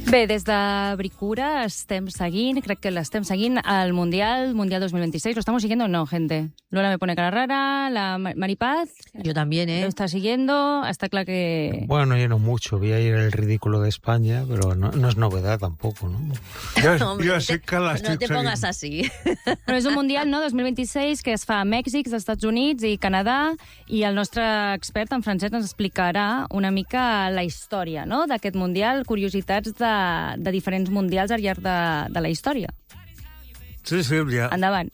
Bé, des de Bricura estem seguint, crec que l'estem seguint, al Mundial 2026. ¿Lo estamos siguiendo o no, gente? Lola me pone cara rara, la Maripaz... Yo también, ¿eh? Lo está siguiendo, está claro que... Bueno, yo no mucho. Vi ayer el ridículo de España, pero no es novedad tampoco, ¿no? Hombre, no te pongas así. Però és un Mundial, no?, 2026, que es fa a Mèxic, als Estats Units i Canadà, i el nostre expert, en Francesc, ens explicarà una mica la història, no?, d'aquest Mundial, curiositats de diferents Mundials al llarg de la història. Sí, Sílvia. Endavant.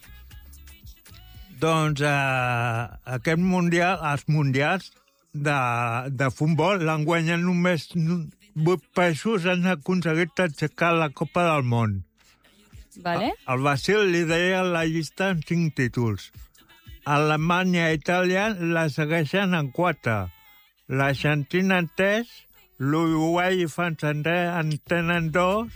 Doncs aquest Mundial, els Mundials de futbol, l'han guanyat només 8 països, han aconseguit aixecar la Copa del Món. Vale. El Brasil lidera la llista amb 5 títols. Alemanya i Itàlia la segueixen en 4. L'Argentina en 3, l'Uruguai i França en tenen 2,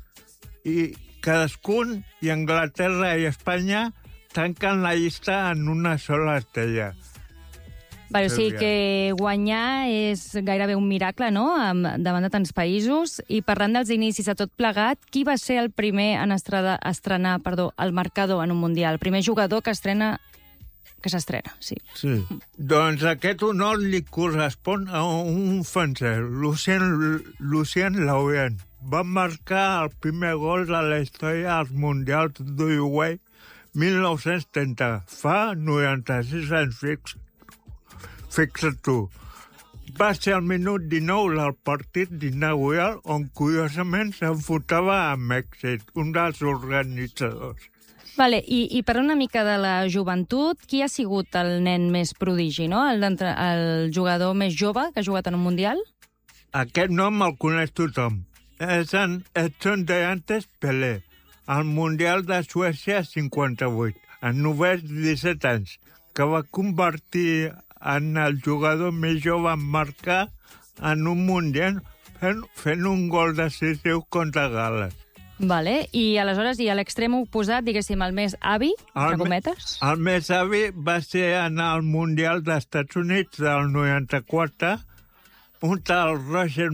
i cadascun, i Anglaterra i Espanya, tanquen la llista en una sola estrella. Vale, o sigui que guanyar és gairebé un miracle, no?, davant de tants països. I parlant dels inicis de tot plegat, qui va ser el primer en estrenar el marcador en un Mundial? El primer jugador que s'estrena, sí. Sí. Doncs aquest honor li correspon a un francès, Lucien Laurent. Va marcar el primer gol de la història als Mundials d'Uruguai 1930. Fa 96 anys, fixa't tu. Va ser al minut 19 del partit inaugural on, curiosament, s'enfrontava a Mèxic, un dels organitzadors. Vale, i per una mica de la joventut, qui ha sigut el nen més prodigi, no?, el jugador més jove que ha jugat en un Mundial? Aquest nom el coneix tothom. És en Edson Arantes Pelé, al Mundial de Suècia 58, en només 17 anys, que va convertir en el jugador més jove en marcar en un Mundial fent un gol decisiu contra Gal·les. Vale, i aleshores, i a l'extrem oposat, diguéssim, el més avi, entre cometes? El més avi va ser en el Mundial dels Estats Units del 94, un tal Roger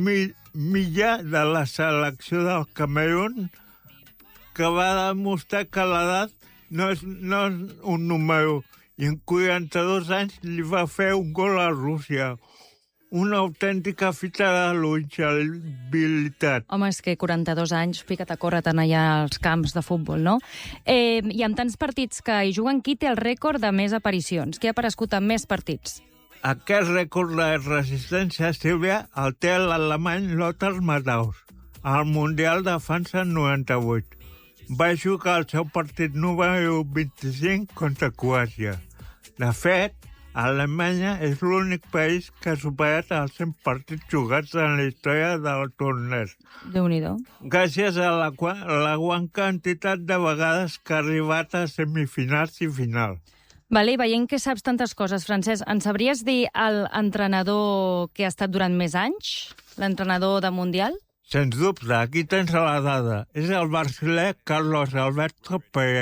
Milla de la selecció del Camerun, que va demostrar que l'edat no és un número, i en 42 anys li va fer un gol a Rússia. Una autèntica fita de longevitat. Home, és que 42 anys, fica't a córrer tant allà als camps de futbol, no? I amb tants partits que hi juguen, qui té el rècord de més aparicions? Qui ha aparegut en més partits? Aquest rècord de resistència, Sílvia, el té l'alemany Lothar Matthaus, al Mundial de França 98. Va jugar el seu partit número 25 contra Croàcia. De fet, Alemanya és l'únic país que ha superat els 100 partits jugats en la història del torneig. Déu-n'hi-do. Gràcies a la gran quantitat de vegades que ha arribat a semifinals i final. Vale, i veient que saps tantes coses, Francesc, ens sabries dir l'entrenador que ha estat durant més anys? L'entrenador de Mundial? Sens dubte, aquí tens la dada. És el brasiler Carlos Alberto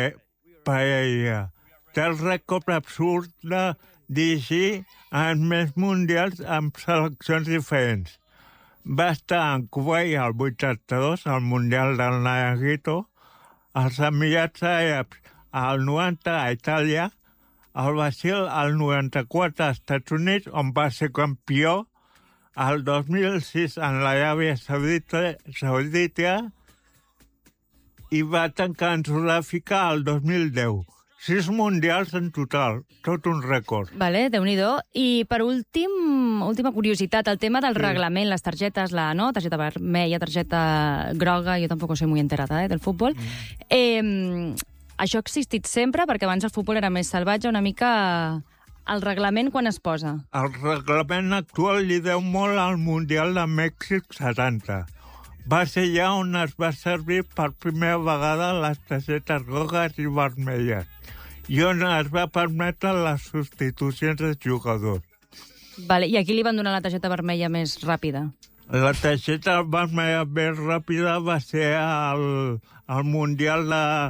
Pereira. Té el rècord absurd de dirigir en més mundials amb seleccions diferents. Va estar en Kuwait al 82, al Mundial del Naranjito, als Emirats Àrabs al 90 a Itàlia, al Brasil al 94 als Estats Units, on va ser campió, al 2006 en l'Aràbia Saudita i va tancar en Sud-àfrica al 2010. 6 mundials en total, tot un rècord. Vale, Déu-n'hi-do. I per última curiositat, el tema del reglament, les targetes, targeta vermella, targeta groga, jo tampoc soy muy enterada del futbol. Això ha existit sempre, perquè abans el futbol era més salvatge, una mica... El reglament quan es posa? El reglament actual li deu molt al Mundial de Mèxic 70. Va ser allà on es va servir per primera vegada les targetes grogues i vermelles i on es va permetre les substitucions de jugadors. Vale, i aquí li van donar la targeta vermella més ràpida? La targeta vermella més ràpida va ser el Mundial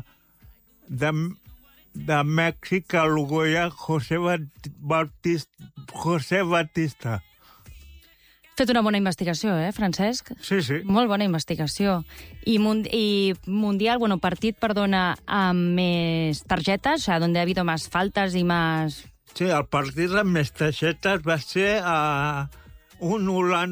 de Mèxic a l'Uruguai, José Batista. Fet una bona investigació, Francesc? Sí, sí. Molt bona investigació. I Mundial, partit, perdona, amb més tarjetes, o sea, donde ha habido más faltas y más... Sí, el partit amb més targetes va ser un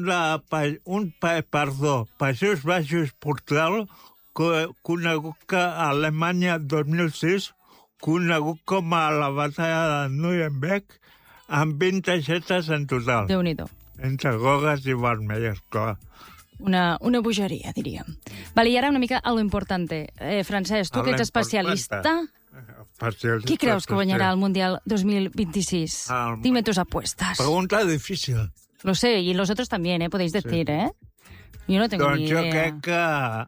Països Baixos Portugal, conegut que a Alemanya 2006, conegut com a la batalla de Nuremberg, amb 20 targetes en total. Déu-n'hi-do. Entre grogues i vermelles, clar. Una bogeria, diríem. Vale, i ara una mica a lo importante. Francesc, tu que ets especialista, qui creus que guanyarà el Mundial 2026? Dime tus apuestas. Pregunta difícil. Lo sé, y los otros también, podéis decir, Yo no tengo ni idea. Doncs jo crec que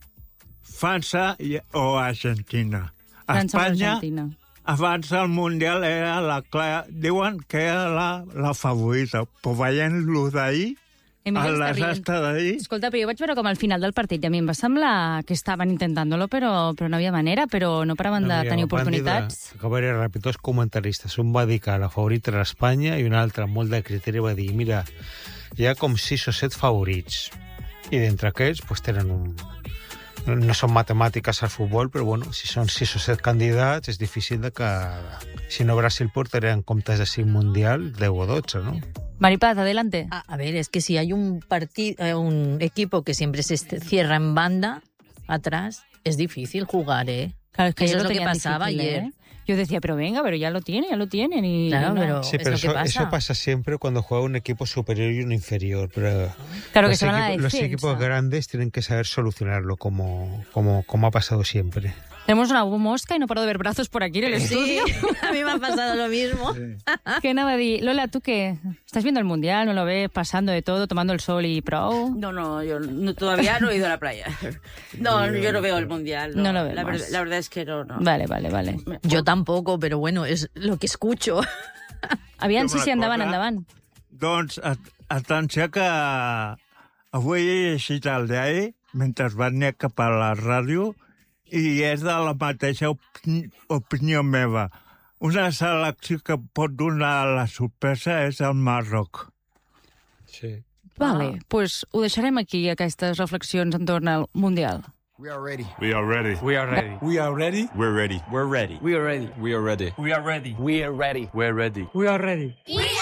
França o Argentina. França o Argentina. Abans del Mundial era diuen que era la favorita, però veient-lo d'ahir, el desastre d'ahir... Escolta, però jo vaig veure com al final del partit i a mi em va semblar que estaven intentant-lo, però no havia manera, però no paraven de tenir oportunitats. Que va haver ràpid dos comentaristes. Un va dir que la favorita era Espanya i un altre, amb molt de criteri, va dir mira, hi ha com 6 o 7 favorits i d'entre aquests pues, tenen un... No són matemàtiques al futbol, però bueno, si són 6 o 7 candidats, és difícil de que, si no Brasil portaria en comptes de 5 mundial, 10 o 12, ¿no? Maripaz, adelante. A ver, es que si hay un equipo que siempre se cierra en banda, atrás, es difícil jugar, Claro, es que eso es lo que pasaba ayer. Yo decía, pero ya lo tienen. Y claro, pero sí, pero eso pasa siempre cuando juega un equipo superior y uno inferior. Pero claro que se van a la defensa. Los equipos grandes tienen que saber solucionarlo como ha pasado siempre. Tenemos una mosca y no paro de ver brazos por aquí en el estudio. Sí, a mí me ha pasado lo mismo. Sí. ¿Qué nada di? Lola, ¿tú qué? ¿Estás viendo el Mundial? ¿No lo ves pasando de todo, tomando el sol y pro? No, yo todavía no he ido a la playa. No, yo no veo el Mundial. No lo veo. La verdad es que no. Vale. Yo tampoco, pero bueno, es lo que escucho. Aviam, sí, endavant. Doncs, atenció que avui he llegit el diari mentre venia cap a la ràdio i és de la mateixa opinió meva. Una selecció que pot donar la sorpresa és el Marroc. Sí. Vale, pues ho deixarem aquí, aquestes reflexions entorn al Mundial. We are ready. We are ready. We are ready. We are ready. We're ready. We're ready. We are ready. We are ready. We are ready. We are ready. We're ready. We are ready. We are ready.